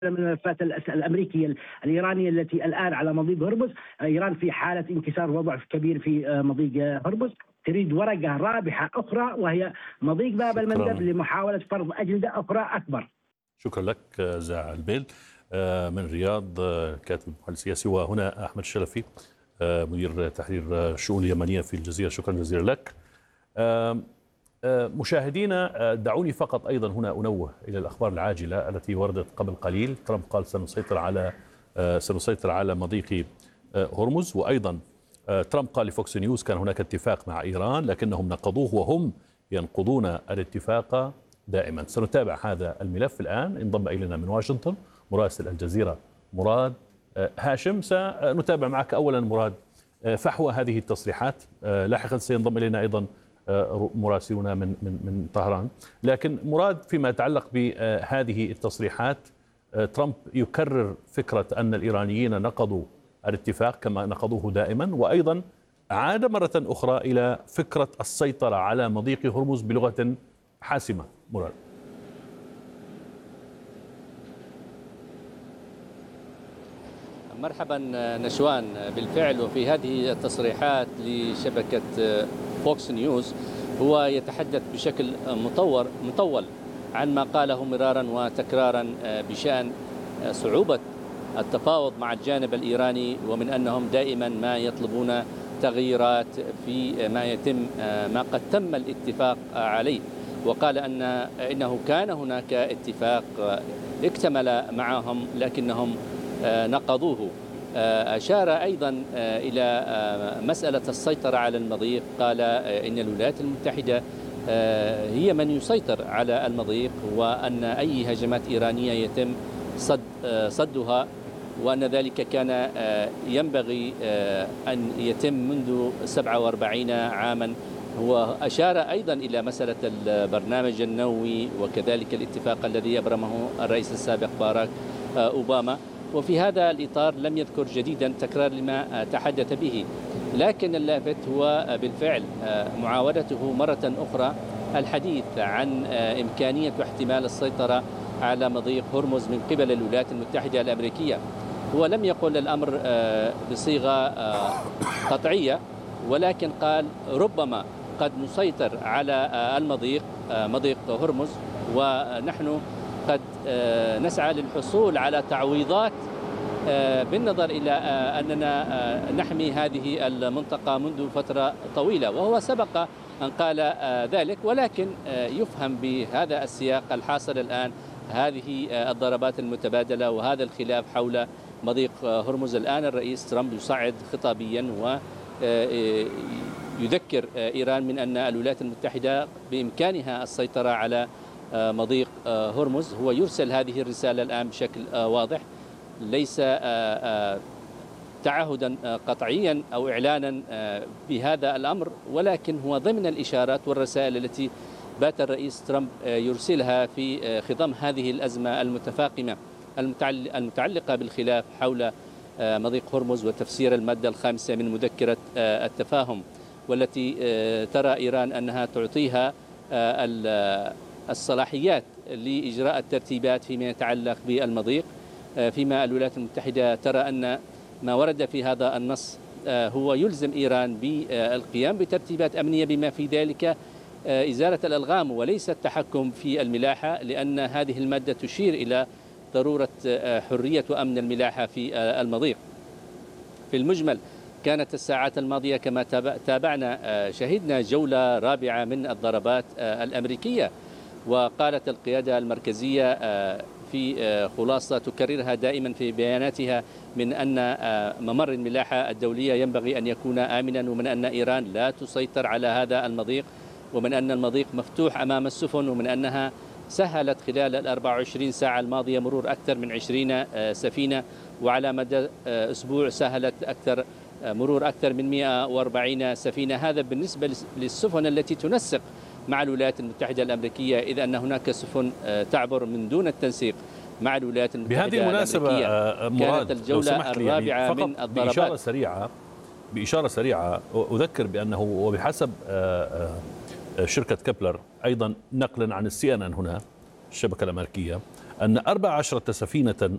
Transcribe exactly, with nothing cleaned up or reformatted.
من الملفات الامريكيه الايرانيه التي الان على مضيق هرمز. ايران في حاله انكسار وضعف كبير في مضيق هرمز، تريد ورقه رابحه اخرى وهي مضيق باب المندب لمحاوله فرض اجنده اخرى اكبر. شكرا لك زع البيل من الرياض، كاتب محلل سياسي. وهنا احمد الشلفي مدير تحرير الشؤون اليمنيه في الجزيره. شكرا جزيلا لك. مشاهدينا، دعوني فقط أيضا هنا أنوه إلى الأخبار العاجلة التي وردت قبل قليل. ترامب قال سنسيطر على سنسيطر على مضيق هرمز، وأيضا ترامب قال لفوكس نيوز كان هناك اتفاق مع إيران لكنهم نقضوه وهم ينقضون الاتفاق دائما. سنتابع هذا الملف الآن. انضم إلينا من واشنطن مراسل الجزيرة مراد هاشم. سنتابع معك أولا مراد فحوى هذه التصريحات، لاحقا سينضم إلينا أيضا مراسلون من من من طهران. لكن مراد، فيما يتعلق بهذه التصريحات، ترامب يكرر فكرة أن الإيرانيين نقضوا الاتفاق كما نقضوه دائما، وأيضا عاد مرة أخرى إلى فكرة السيطرة على مضيق هرمز بلغة حاسمة. مراد. مرحبا نشوان. بالفعل وفي هذه التصريحات لشبكة فوكس نيوز هو يتحدث بشكل مطور مطول عن ما قاله مرارا وتكرارا بشأن صعوبة التفاوض مع الجانب الإيراني، ومن أنهم دائما ما يطلبون تغييرات في ما يتم ما قد تم الاتفاق عليه. وقال أن إنه كان هناك اتفاق اكتمل معهم لكنهم نقضوه. أشار أيضا إلى مسألة السيطرة على المضيق، قال إن الولايات المتحدة هي من يسيطر على المضيق، وأن أي هجمات إيرانية يتم صد صدها، وأن ذلك كان ينبغي أن يتم منذ سبعة وأربعين عاما. هو أشار أيضا إلى مسألة البرنامج النووي وكذلك الاتفاق الذي أبرمه الرئيس السابق باراك أوباما، وفي هذا الإطار لم يذكر جديدا تكرار لما تحدث به. لكن اللافت هو بالفعل معاودته مرة أخرى الحديث عن إمكانية واحتمال السيطرة على مضيق هرمز من قبل الولايات المتحدة الأمريكية. هو لم يقل الأمر بصيغة قطعية، ولكن قال ربما قد نسيطر على المضيق مضيق هرمز، ونحن قد نسعى للحصول على تعويضات بالنظر إلى أننا نحمي هذه المنطقة منذ فترة طويلة. وهو سبق أن قال ذلك، ولكن يفهم بهذا السياق الحاصل الآن هذه الضربات المتبادلة وهذا الخلاف حول مضيق هرمز. الآن الرئيس ترامب يصعد خطابيا ويذكر إيران من أن الولايات المتحدة بإمكانها السيطرة على مضيق هرمز. هو يرسل هذه الرسالة الآن بشكل واضح، ليس تعهدا قطعيا أو إعلانا بهذا الأمر، ولكن هو ضمن الإشارات والرسائل التي بات الرئيس ترامب يرسلها في خضم هذه الأزمة المتفاقمة المتعلقة بالخلاف حول مضيق هرمز وتفسير المادة الخامسة من مذكرة التفاهم، والتي ترى إيران أنها تعطيها الصلاحيات لإجراء الترتيبات فيما يتعلق بالمضيق، فيما الولايات المتحدة ترى أن ما ورد في هذا النص هو يلزم إيران بالقيام بترتيبات أمنية بما في ذلك إزالة الألغام وليس التحكم في الملاحة، لأن هذه المادة تشير إلى ضرورة حرية وأمن الملاحة في المضيق. في المجمل كانت الساعات الماضية كما تابعنا شهدنا جولة رابعة من الضربات الأمريكية، وقالت القيادة المركزية في خلاصة تكررها دائما في بياناتها من أن ممر الملاحة الدولية ينبغي أن يكون آمنا، ومن أن إيران لا تسيطر على هذا المضيق، ومن أن المضيق مفتوح أمام السفن، ومن أنها سهلت خلال الأربع وعشرين ساعة الماضية مرور أكثر من عشرين سفينة، وعلى مدى أسبوع سهلت أكثر مرور أكثر من مئة وأربعين سفينة. هذا بالنسبة للسفن التي تنسق مع الولايات المتحدة الأمريكية، إذ أن هناك سفن تعبر من دون التنسيق مع الولايات المتحدة بهذه المناسبة الأمريكية. كانت الجولة الرابعة يعني من الضربات. بإشارة سريعة بإشارة سريعة أذكر بأنه وبحسب شركة كبلر أيضا نقلا عن السي ان ان هنا الشبكة الأمريكية أن أربع عشرة سفينة